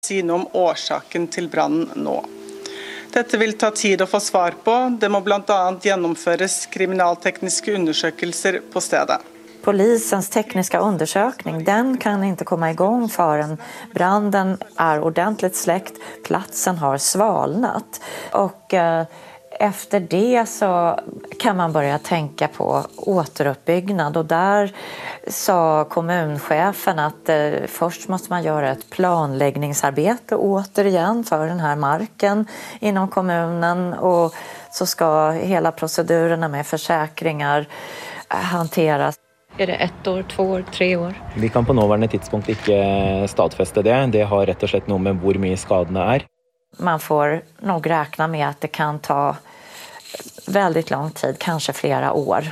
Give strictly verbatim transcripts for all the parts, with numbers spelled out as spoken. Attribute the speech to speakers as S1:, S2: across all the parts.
S1: Si noe om årsaken til brannen nå. Dette vil ta tid å få svar på. Det må bland annat genomföras kriminaltekniska undersökelser på stedet.
S2: Polisens tekniska undersökning, den kan inte komma igång förrän branden är ordentligt släckt, platsen har svalnat. Och eh, efter det så kan man börja tänka på återuppbyggnad. Och där sa kommunchefen att eh, först måste man göra ett planläggningsarbete återigen för den här marken inom kommunen. Och så ska hela procedurerna med försäkringar hanteras. Är det ett år, två år, tre år?
S3: Vi kan på nåvarande tidspunkt inte stadfästa det. Det har rätt och slett något med hur mycket skadorna är.
S2: Man får nog räkna med att det kan ta väldigt lång tid, kanske flera år.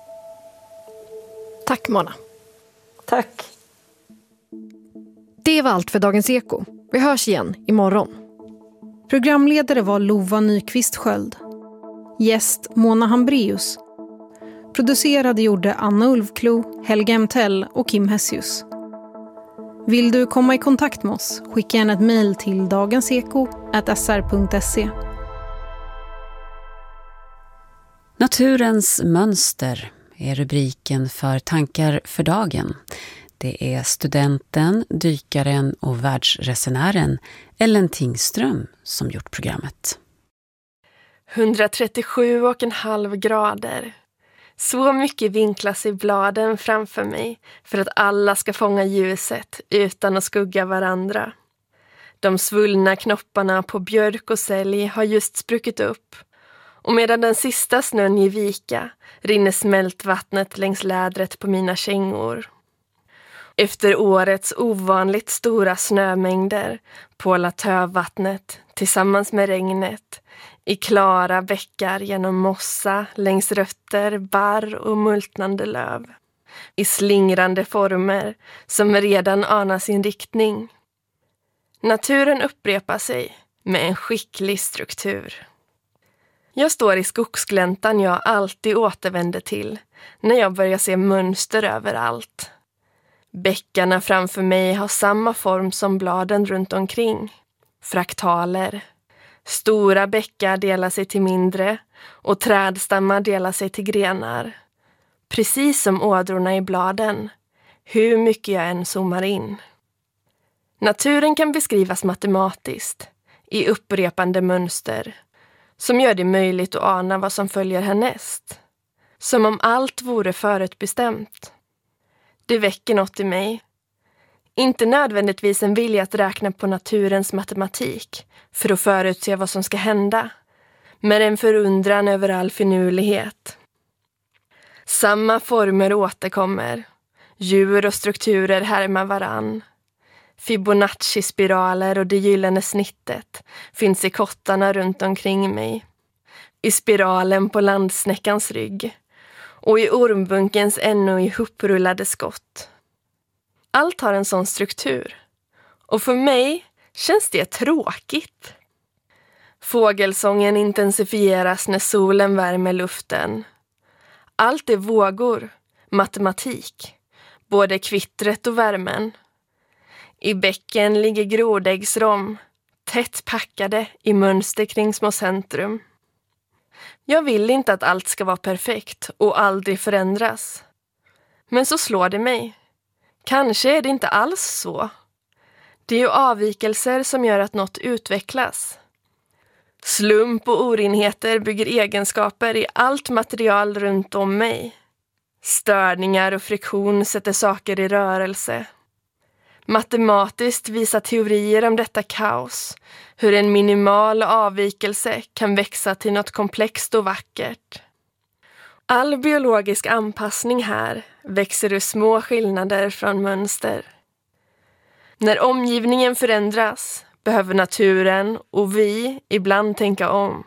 S4: Tack Mona.
S2: Tack.
S4: Det var allt för Dagens Eko. Vi hörs igen imorgon.
S5: Programledare var Lova Nyqvist Sköld. Gäst Mona Hambreus. Producerade gjorde Anna Ulfklo, Helga Emtell och Kim Hessius. Vill du komma i kontakt med oss? Skicka gärna ett mejl till dagenseko at s r punkt se.
S6: Naturens mönster är rubriken för Tankar för dagen. Det är studenten, dykaren och världsresenären Ellen Tingström som gjort programmet.
S7: hundratrettiosju komma fem grader. Så mycket vinklas i bladen framför mig för att alla ska fånga ljuset utan att skugga varandra. De svullna knopparna på björk och sälj har just spruckit upp. Och medan den sista snön ger vika rinner smältvattnet längs lädret på mina kängor. Efter årets ovanligt stora snömängder pålar tövvattnet tillsammans med regnet i klara bäckar genom mossa, längs rötter, barr och multnande löv. I slingrande former som redan anar sin riktning. Naturen upprepar sig med en skicklig struktur. Jag står i skogsgläntan jag alltid återvänder till när jag börjar se mönster överallt. Bäckarna framför mig har samma form som bladen runt omkring. Fraktaler. Stora bäckar delar sig till mindre och trädstammar delar sig till grenar. Precis som ådrorna i bladen, hur mycket jag än zoomar in. Naturen kan beskrivas matematiskt, i upprepande mönster, som gör det möjligt att ana vad som följer härnäst. Som om allt vore förutbestämt. Det väcker något i mig. Inte nödvändigtvis en vilja att räkna på naturens matematik för att förutse vad som ska hända, men en förundran över all finurlighet. Samma former återkommer. Djur och strukturer härmar varann. Fibonacci-spiraler och det gyllene snittet finns i kottarna runt omkring mig. I spiralen på landsnäckans rygg och i ormbunkens ännu ihoprullade skott. Allt har en sån struktur. Och för mig känns det tråkigt. Fågelsången intensifieras när solen värmer luften. Allt är vågor, matematik, både kvittret och värmen. I bäcken ligger grodäggsrom, tätt packade i mönster kring små centrum. Jag vill inte att allt ska vara perfekt och aldrig förändras. Men så slår det mig. Kanske är det inte alls så. Det är ju avvikelser som gör att något utvecklas. Slump och orenheter bygger egenskaper i allt material runt om mig. Störningar och friktion sätter saker i rörelse. Matematiskt visar teorier om detta kaos hur en minimal avvikelse kan växa till något komplext och vackert. All biologisk anpassning här växer ur små skillnader från mönster. När omgivningen förändras behöver naturen och vi ibland tänka om.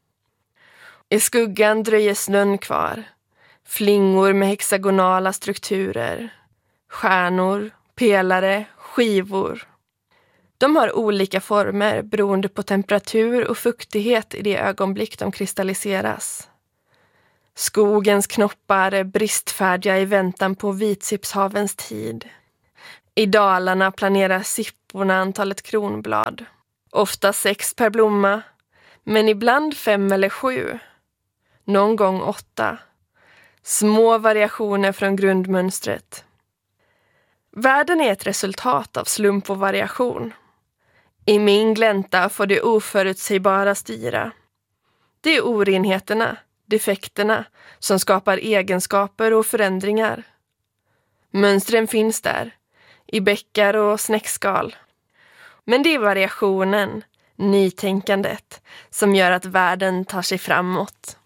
S7: I skuggan dröjer snön kvar, flingor med hexagonala strukturer, stjärnor, pelare, skivor. De har olika former beroende på temperatur och fuktighet i det ögonblick de kristalliseras. Skogens knoppar är bristfärdiga i väntan på vitsipshavens tid. I dalarna planerar sippor omskorna antalet kronblad. Ofta sex per blomma, men ibland fem eller sju. Någon gång åtta. Små variationer från grundmönstret. Världen är ett resultat av slump och variation. I min glänta får det oförutsägbara styra. Det är orenheterna, defekterna, som skapar egenskaper och förändringar. Mönstren finns där, i bäckar och snäckskal. Men det är variationen, nytänkandet, som gör att världen tar sig framåt.